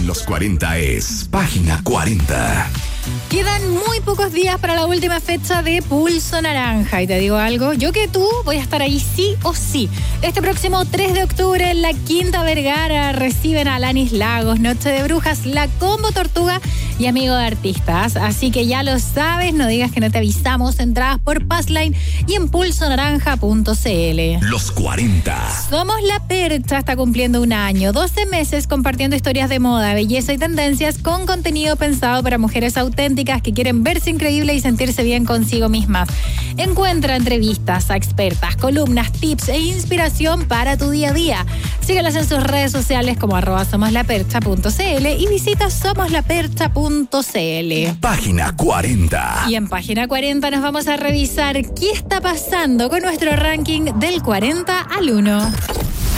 en los 40 es Página 40. Quedan muy pocos días para la última fecha de Pulso Naranja. Y te digo algo, yo que tú voy a estar ahí sí o sí. Este próximo 3 de octubre en la Quinta Vergara reciben a Alanis Lagos, Noche de Brujas, La Combo Tortuga y Amigo de Artistas. Así que ya lo sabes, no digas que no te avisamos. Entradas por Passline y en pulsonaranja.cl. Los 40. Somos La Percha, está cumpliendo un año, 12 meses compartiendo historias de moda, belleza y tendencias con contenido pensado para mujeres auténticas que quieren verse increíble y sentirse bien consigo mismas. Encuentra entrevistas a expertas, columnas, tips e inspiración para tu día a día. Síguelas en sus redes sociales como @somoslapercha.cl y visita somoslapercha.cl. Página 40. Y en Página 40 nos vamos a revisar qué está pasando con nuestro ranking del 40 al 1.